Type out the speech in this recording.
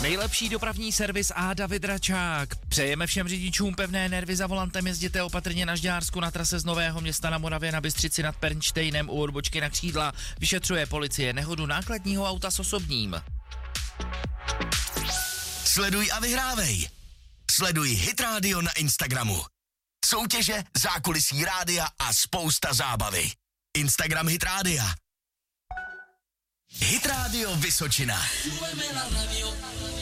Nejlepší dopravní servis a David Račák. Přejeme všem řidičům pevné nervy za volantem, jezděte opatrně na Žďársku na trase z Nového Města na Moravě na Bystřici nad Pernštejnem u odbočky na Křídla. Vyšetřuje policie nehodu nákladního auta s osobním. Sleduj a vyhrávej. Sleduj Hit Radio na Instagramu. Soutěže, zákulisí rádia a spousta zábavy. Instagram Hit Rádia. Hit Radio Vysočina.